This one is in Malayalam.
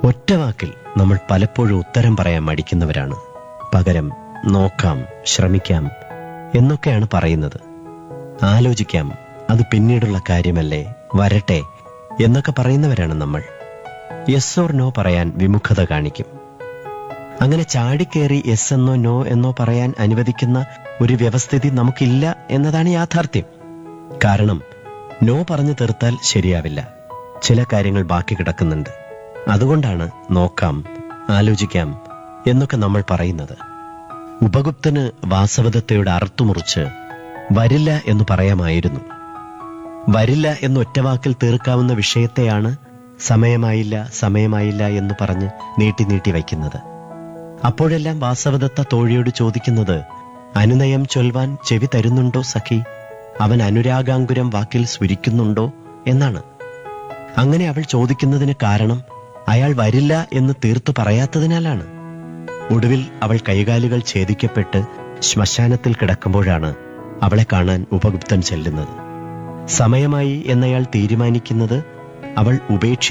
ഒറ്റവാക്കിൽ നമ്മൾ പലപ്പോഴും ഉത്തരം പറയാൻ മടിക്കുന്നവരാണ്. പകരം നോക്കാം, ശ്രമിക്കാം എന്നൊക്കെയാണ് പറയുന്നത്. ആലോചിക്കാം, അത് പിന്നീടുള്ള കാര്യമല്ലേ, വരട്ടെ എന്നൊക്കെ പറയുന്നവരാണ് നമ്മൾ. യെസ് ഓർ നോ പറയാൻ വിമുഖത കാണിക്കും. അങ്ങനെ ചാടിക്കേറി യെസ് എന്നോ നോ എന്നോ പറയാൻ അനുവദിക്കുന്ന ഒരു വ്യവസ്ഥിതി നമുക്കില്ല എന്നതാണ് യാഥാർത്ഥ്യം. കാരണം നോ പറഞ്ഞു തീർത്താൽ ശരിയാവില്ല, ചില കാര്യങ്ങൾ ബാക്കി കിടക്കുന്നുണ്ട്. അതുകൊണ്ടാണ് നോക്കാം, ആലോചിക്കാം എന്നൊക്കെ നമ്മൾ പറയുന്നത്. ഉപഗുപ്തന് വാസവദത്തയുടെ അറുത്തുമുറിച്ച് വരില്ല എന്ന് പറയാമായിരുന്നു. വരില്ല എന്ന് ഒറ്റവാക്കിൽ തീർക്കാവുന്ന വിഷയത്തെയാണ് സമയമായില്ല എന്ന് പറഞ്ഞ് നീട്ടി നീട്ടി വയ്ക്കുന്നത്. അപ്പോഴെല്ലാം വാസവദത്ത തോഴിയോട് ചോദിക്കുന്നത്, അനുനയം ചൊൽവാൻ ചെവി തരുന്നുണ്ടോ സഖി, അവൻ അനുരാഗാങ്കുരം വാക്കിൽ സ്ഫുരിക്കുന്നുണ്ടോ എന്നാണ്. അങ്ങനെ അവൾ ചോദിക്കുന്നതിന് കാരണം അയാൾ വരില്ല എന്ന് തീർത്തു പറയാത്തതിനാലാണ്. ഒടുവിൽ അവൾ കൈകാലുകൾ ഛേദിക്കപ്പെട്ട് ശ്മശാനത്തിൽ കിടക്കുമ്പോഴാണ് അവളെ കാണാൻ ഉപഗുപ്തൻ ചെല്ലുന്നത്. സമയമായി എന്നയാൾ തീരുമാനിക്കുന്നത് അവൾ